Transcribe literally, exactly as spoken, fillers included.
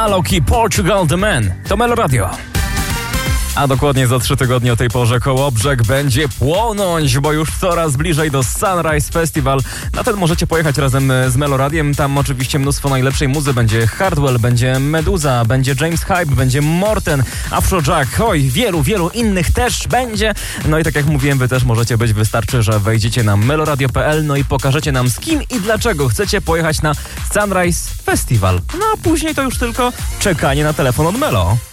Alok i Portugal The Man. To Melo Radio. A dokładnie za trzy tygodnie o tej porze Kołobrzeg będzie płonąć, bo już coraz bliżej do Sunrise Festival. Na ten możecie pojechać razem z Melo Radiem. Tam oczywiście mnóstwo najlepszej muzy. Będzie Hardwell, będzie Meduza, będzie James Hype, będzie Morten, Afrojack. Oj, wielu, wielu innych też będzie. No i tak jak mówiłem, wy też możecie być. Wystarczy, że wejdziecie na meloradio kropka p l, no i pokażecie nam, z kim i dlaczego chcecie pojechać na Sunrise Festival. No a później to już tylko czekanie na telefon od Melo.